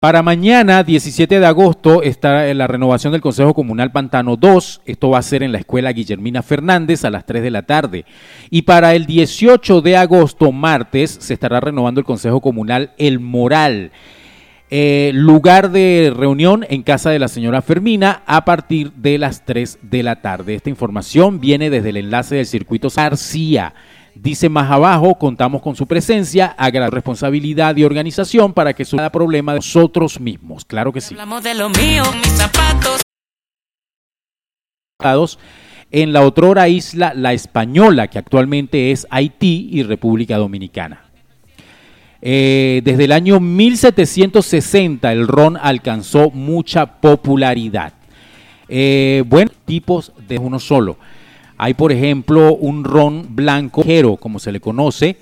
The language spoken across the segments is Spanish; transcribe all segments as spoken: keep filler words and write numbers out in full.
Para mañana, diecisiete de agosto, está la renovación del Consejo Comunal Pantano dos. Esto va a ser en la Escuela Guillermina Fernández a las tres de la tarde. Y para el dieciocho de agosto, martes, se estará renovando el Consejo Comunal El Moral. Eh, lugar de reunión en casa de la señora Fermina a partir de las tres de la tarde. Esta información viene desde el enlace del circuito García. Dice más abajo, contamos con su presencia, haga la responsabilidad y organización para que suceda problema de nosotros mismos. Claro que sí. Hablamos de lo mío, mis zapatos. En la otrora isla La Española, que actualmente es Haití y República Dominicana. Eh, desde el año mil setecientos sesenta el ron alcanzó mucha popularidad. Eh, buenos tipos de uno solo. Hay, por ejemplo, un ron blanco, como se le conoce,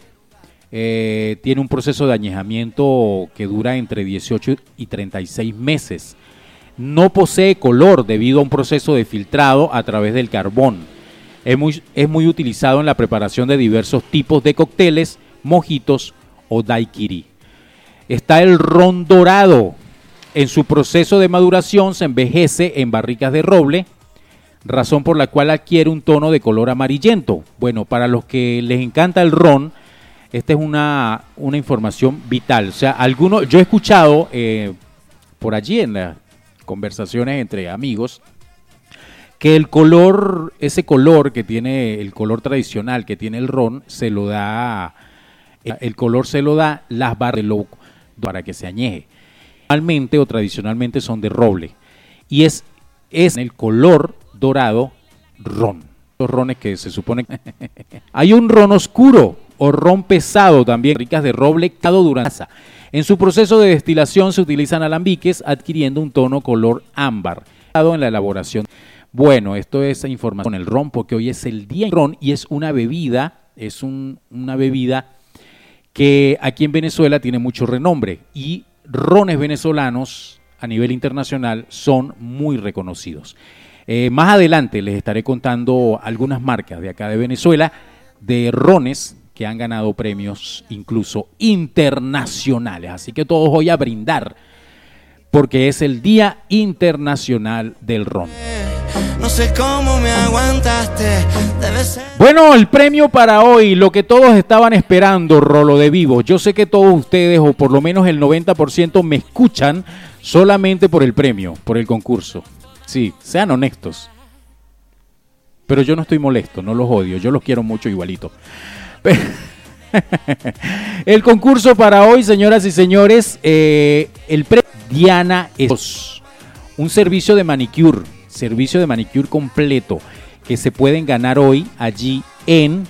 eh, tiene un proceso de añejamiento que dura entre dieciocho y treinta y seis meses. No posee color debido a un proceso de filtrado a través del carbón. Es muy, es muy utilizado en la preparación de diversos tipos de cócteles, mojitos o daiquiri. Está el ron dorado. En su proceso de maduración se envejece en barricas de roble, razón por la cual adquiere un tono de color amarillento. Bueno, para los que les encanta el ron, esta es una, una información vital. O sea, algunos, yo he escuchado eh, por allí en las conversaciones entre amigos que el color, ese color que tiene, el color tradicional que tiene el ron, se lo da, el color se lo da las barras para que se añeje. Normalmente o tradicionalmente son de roble y es, es el color dorado ron. Los rones que se supone que hay un ron oscuro o ron pesado también, ricas de roble durante. En su proceso de destilación se utilizan alambiques adquiriendo un tono color ámbar en la elaboración. Bueno, esto es información con el ron porque hoy es el día del ron y es una bebida, es un, una bebida que aquí en Venezuela tiene mucho renombre y rones venezolanos a nivel internacional son muy reconocidos. Eh, más adelante les estaré contando algunas marcas de acá de Venezuela de rones que han ganado premios incluso internacionales. Así que todos hoy a brindar porque es el Día Internacional del Ron. No sé cómo me aguantaste. Debe ser. Bueno, el premio para hoy, lo que todos estaban esperando, Rolo de Vivo. Yo sé que todos ustedes, o por lo menos el noventa por ciento, me escuchan solamente por el premio, por el concurso. Sí, sean honestos. Pero yo no estoy molesto, no los odio, yo los quiero mucho igualito. El concurso para hoy, señoras y señores, eh, el premio Diana es un servicio de manicure, servicio de manicure completo que se pueden ganar hoy allí en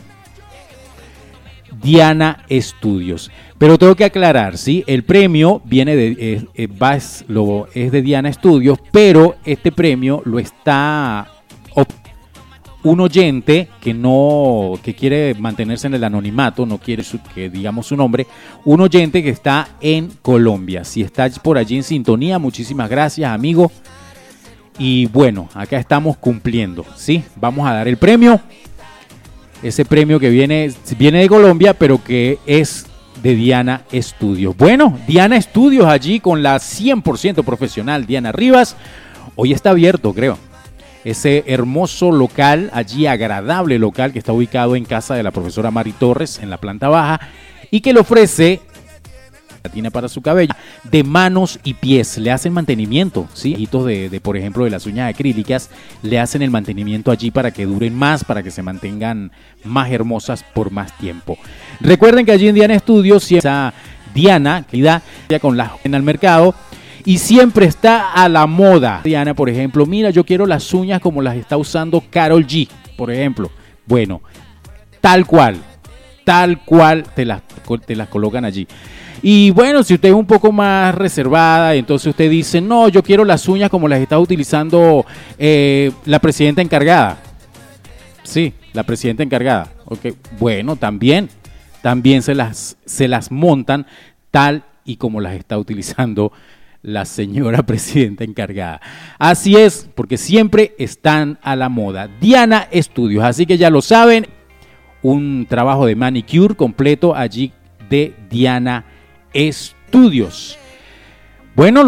Diana Estudios. Pero tengo que aclarar, ¿sí? El premio viene de, eh, eh, va, es, lo, es de Diana Estudios, pero este premio lo está un oyente que no, que quiere mantenerse en el anonimato, no quiere su, que digamos su nombre, un oyente que está en Colombia. Si está por allí en sintonía, muchísimas gracias, amigo. Y bueno, acá estamos cumpliendo, ¿sí? Vamos a dar el premio. Ese premio que viene, viene de Colombia, pero que es de Diana Estudios. Bueno, Diana Estudios allí con la cien por ciento profesional Diana Rivas. Hoy está abierto, creo. Ese hermoso local, allí agradable local que está ubicado en casa de la profesora Mari Torres en la planta baja y que le ofrece latina para su cabello, de manos y pies, le hacen mantenimiento, ¿sí? De, de, por ejemplo, de las uñas acrílicas, le hacen el mantenimiento allí para que duren más, para que se mantengan más hermosas por más tiempo. Recuerden que allí en Diana Estudios, siempre está Diana, que da con la en el mercado, y siempre está a la moda. Diana, por ejemplo, mira, yo quiero las uñas como las está usando Karol G, por ejemplo. Bueno, tal cual, tal cual te las, te las colocan allí. Y bueno, si usted es un poco más reservada, entonces usted dice, no, yo quiero las uñas como las está utilizando eh, la presidenta encargada. Sí, la presidenta encargada. Okay. Bueno, también, también se las, se las montan tal y como las está utilizando la señora presidenta encargada. Así es, porque siempre están a la moda. Diana Estudios, así que ya lo saben, un trabajo de manicure completo allí de Diana Estudios. Bueno,